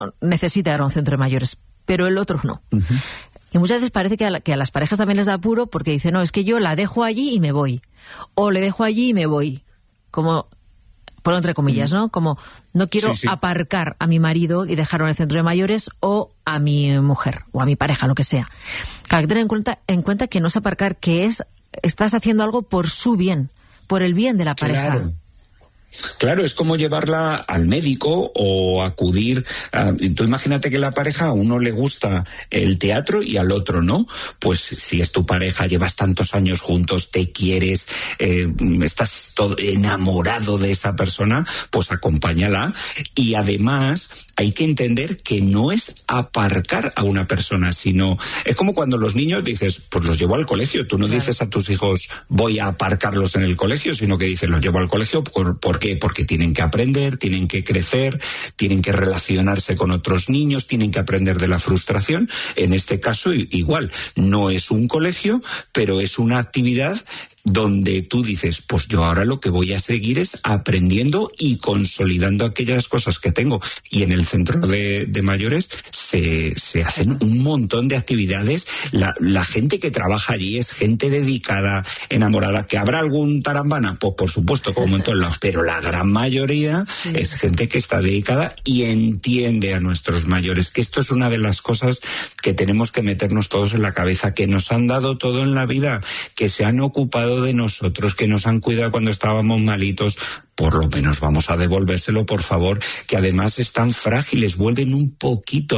necesita ir a un centro de mayores, pero el otro no. Uh-huh. Y muchas veces parece que a las parejas también les da apuro porque dicen, no, es que yo la dejo allí y me voy. O le dejo allí y me voy. Como, por entre comillas, ¿no? Como, no quiero aparcar a mi marido y dejarlo en el centro de mayores o a mi mujer o a mi pareja, lo que sea. Hay que tener en cuenta que no es aparcar, que estás haciendo algo por su bien, por el bien de la pareja. Claro, es como llevarla al médico o acudir tú imagínate que la pareja a uno le gusta el teatro y al otro no. Pues si es tu pareja, llevas tantos años juntos, te quieres, estás todo enamorado de esa persona, pues acompáñala. Y además hay que entender que no es aparcar a una persona, sino es como cuando los niños dices, pues los llevo al colegio. Tú no dices a tus hijos, voy a aparcarlos en el colegio, sino que dices, los llevo al colegio ¿por qué? Porque tienen que aprender, tienen que crecer, tienen que relacionarse con otros niños, tienen que aprender de la frustración. En este caso, igual, no es un colegio, pero es una actividad donde tú dices, pues yo ahora lo que voy a seguir es aprendiendo y consolidando aquellas cosas que tengo. Y en el centro de mayores se hacen un montón de actividades. La gente que trabaja allí es gente dedicada, enamorada. ¿Que habrá algún tarambana? Pues por supuesto, como en todos lados, pero la gran mayoría es gente que está dedicada y entiende a nuestros mayores, que esto es una de las cosas que tenemos que meternos todos en la cabeza, que nos han dado todo en la vida, que se han ocupado de nosotros, que nos han cuidado cuando estábamos malitos. Por lo menos vamos a devolvérselo, por favor, que además están frágiles, vuelven un poquito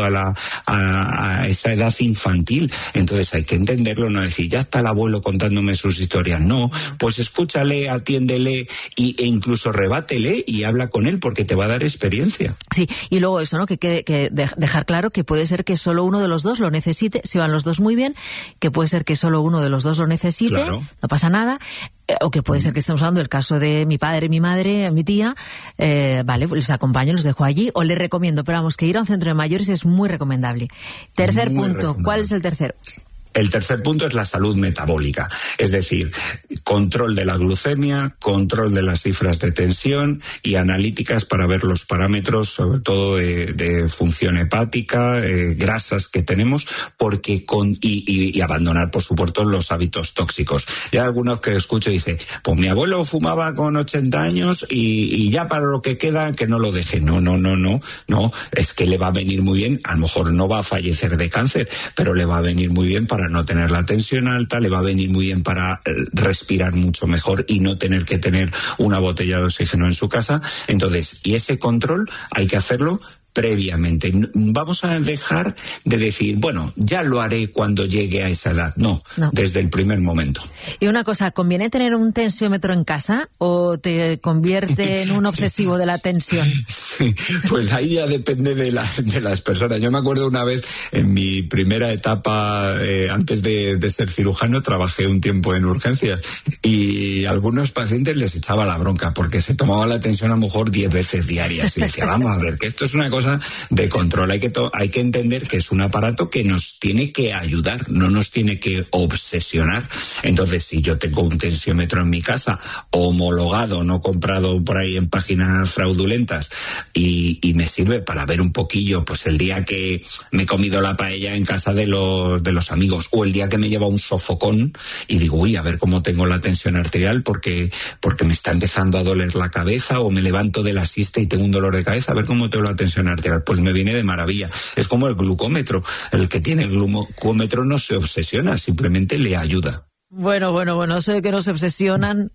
a esa edad infantil. Entonces hay que entenderlo, no decir, ya está el abuelo contándome sus historias. No, pues escúchale, atiéndele e incluso rebátele y habla con él, porque te va a dar experiencia. Sí, y luego eso, ¿no? Que dejar claro que puede ser que solo uno de los dos lo necesite, si van los dos muy bien, que puede ser que solo uno de los dos lo necesite, claro. No pasa nada. O que puede ser que estemos hablando del caso de mi padre, mi madre, mi tía, vale, pues les acompaño, los dejo allí, o les recomiendo, pero vamos, que ir a un centro de mayores es muy recomendable. Tercer punto, ¿cuál es el tercero? El tercer punto es la salud metabólica, es decir, control de la glucemia, control de las cifras de tensión y analíticas para ver los parámetros, sobre todo de función hepática, grasas que tenemos, porque y abandonar, por supuesto, los hábitos tóxicos. Y hay algunos que escucho y dicen, pues mi abuelo fumaba con 80 años y ya para lo que queda que no lo deje. No, es que le va a venir muy bien, a lo mejor no va a fallecer de cáncer, pero le va a venir muy bien para no tener la tensión alta, le va a venir muy bien para respirar mucho mejor y no tener que tener una botella de oxígeno en su casa. Entonces, y ese control hay que hacerlo previamente. Vamos a dejar de decir, bueno, ya lo haré cuando llegue a esa edad. No, desde el primer momento. Y una cosa, ¿conviene tener un tensiómetro en casa o te convierte en un obsesivo de la tensión? Pues ahí ya depende de las personas. Yo me acuerdo una vez, en mi primera etapa, antes de ser cirujano, trabajé un tiempo en urgencias y a algunos pacientes les echaba la bronca porque se tomaba la tensión a lo mejor 10 veces diarias y decía, vamos a ver, que esto es una cosa de control. Hay que entender que es un aparato que nos tiene que ayudar, no nos tiene que obsesionar. Entonces, si yo tengo un tensiómetro en mi casa, homologado, no comprado por ahí en páginas fraudulentas, y me sirve para ver un poquillo, pues el día que me he comido la paella en casa de los amigos, o el día que me lleva un sofocón y digo, uy, a ver cómo tengo la tensión arterial porque me está empezando a doler la cabeza, o me levanto de la siesta y tengo un dolor de cabeza, a ver cómo tengo la tensión arterial. Pues me viene de maravilla. Es como el glucómetro. El que tiene el glucómetro no se obsesiona, simplemente le ayuda. Bueno, sé que nos obsesionan.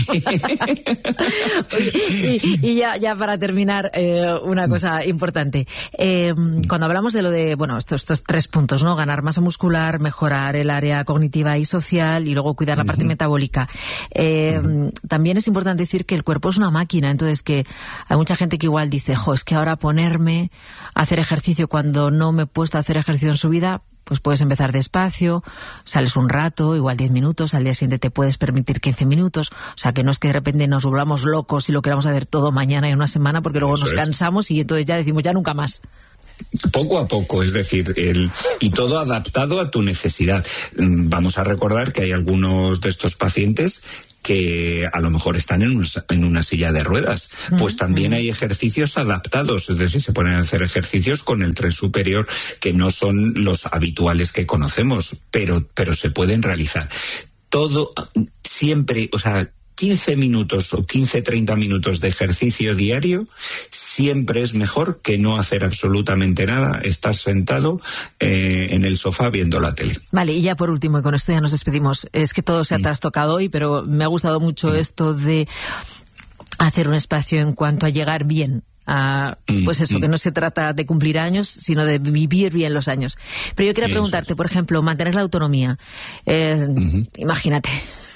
y ya para terminar, una cosa importante. Cuando hablamos de lo de, estos 3 puntos, ¿no? Ganar masa muscular, mejorar el área cognitiva y social y luego cuidar la parte metabólica. También es importante decir que el cuerpo es una máquina, entonces que hay mucha gente que igual dice, es que ahora ponerme a hacer ejercicio cuando no me he puesto a hacer ejercicio en su vida, pues puedes empezar despacio, sales un rato, igual 10 minutos, al día siguiente te puedes permitir 15 minutos, o sea que no es que de repente nos volvamos locos y lo queramos hacer todo mañana y una semana, porque luego nos cansamos y entonces ya decimos ya nunca más. Poco a poco, es decir, y todo adaptado a tu necesidad. Vamos a recordar que hay algunos de estos pacientes que a lo mejor están en una silla de ruedas. Pues también hay ejercicios adaptados, es decir, se pueden hacer ejercicios con el tren superior que no son los habituales que conocemos, pero se pueden realizar. Todo, siempre, 15 minutos o 15-30 minutos de ejercicio diario siempre es mejor que no hacer absolutamente nada, estar sentado en el sofá viendo la tele. Vale, y ya por último, y con esto ya nos despedimos, es que todo se ha trastocado hoy, pero me ha gustado mucho esto de hacer un espacio en cuanto a llegar bien. Pues eso, que no se trata de cumplir años, sino de vivir bien los años. Pero yo quería preguntarte, por ejemplo, mantener la autonomía. Imagínate,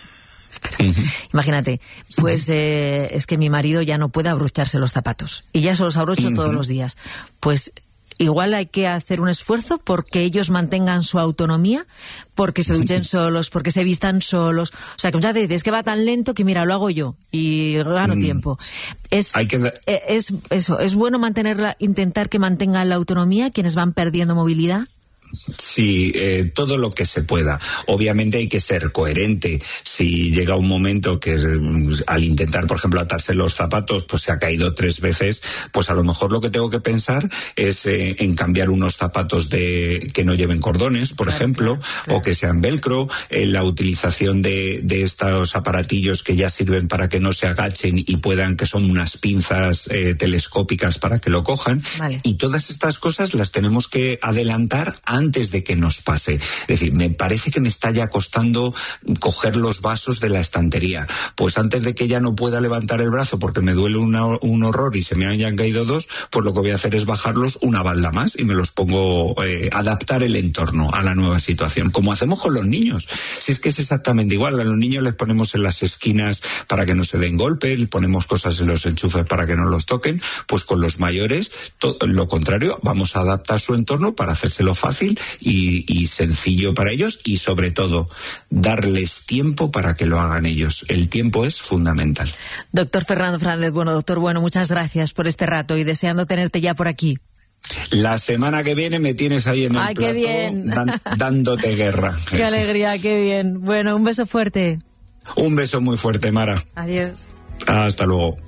pues es que mi marido ya no puede abrocharse los zapatos y ya se los abrocho todos los días. Pues igual hay que hacer un esfuerzo porque ellos mantengan su autonomía, porque se duchen solos, porque se vistan solos. O sea, que muchas veces es que va tan lento que mira, lo hago yo y gano tiempo. Es bueno intentar que mantengan la autonomía quienes van perdiendo movilidad. Sí, todo lo que se pueda. Obviamente hay que ser coherente. Si llega un momento que al intentar, por ejemplo, atarse los zapatos, pues se ha caído 3 veces, pues a lo mejor lo que tengo que pensar es en cambiar unos zapatos que no lleven cordones, por ejemplo, o que sean velcro, la utilización de estos aparatillos que ya sirven para que no se agachen y que son unas pinzas telescópicas para que lo cojan. Vale. Y todas estas cosas las tenemos que adelantar antes de que nos pase. Es decir, me parece que me está ya costando coger los vasos de la estantería. Pues antes de que ya no pueda levantar el brazo porque me duele un horror y se me hayan caído 2, pues lo que voy a hacer es bajarlos una balda más y me los pongo, adaptar el entorno a la nueva situación, como hacemos con los niños. Si es que es exactamente igual, a los niños les ponemos en las esquinas para que no se den golpes, le ponemos cosas en los enchufes para que no los toquen, pues con los mayores lo contrario, vamos a adaptar su entorno para hacérselo fácil y sencillo para ellos y sobre todo darles tiempo para que lo hagan ellos. El tiempo es fundamental. Doctor Fernando Fernández, doctor, muchas gracias por este rato y deseando tenerte ya por aquí. La semana que viene me tienes ahí en el plató, qué bien. Dándote guerra. Qué alegría, qué bien. Bueno, un beso fuerte. Un beso muy fuerte, Mara. Adiós. Hasta luego.